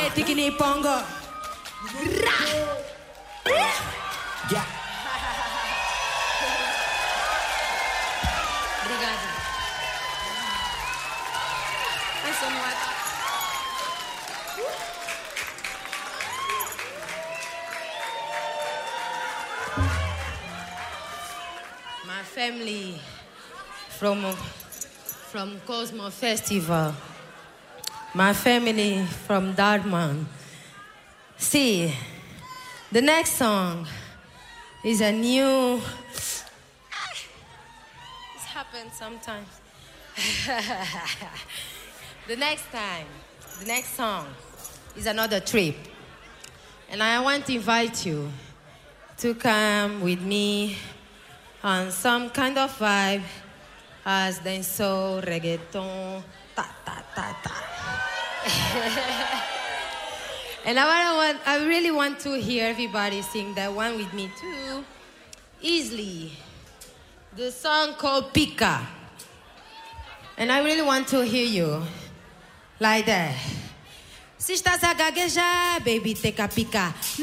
Tikini Pongo. Yeah. Obrigada. Mais somewhat. My family from Cosmo Festival. My family from Dartmouth. See, the next song is a new... This happens sometimes. The next song is another trip. And I want to invite you to come with me on some kind of vibe as dancehall, reggaeton, ta ta ta ta. And I really want to hear everybody sing that one with me too. Easily. The song called Pika. And I really want to hear you like that. Se estás a gaguejar, baby, take a pica.